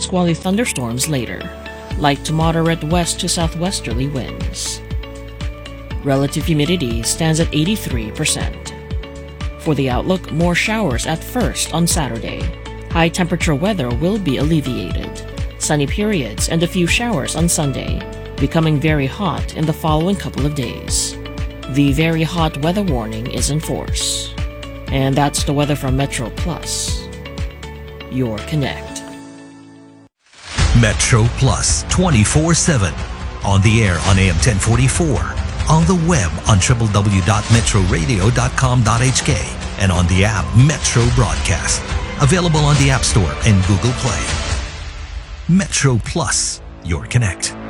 squally thunderstorms later. Light to moderate west to southwesterly winds. Relative humidity stands at 83%. For the outlook, more showers at first on Saturday. High temperature weather will be alleviated. Sunny periods and a few showers on Sunday, becoming very hot in the following couple of days. The very hot weather warning is in force. And that's the weather from Metro Plus, your connect. Metro Plus 24/7. On the air on AM 1044. On the web on www.metroradio.com.hk. And on the app Metro Broadcast. Available on the App Store and Google Play. Metro Plus, your connect.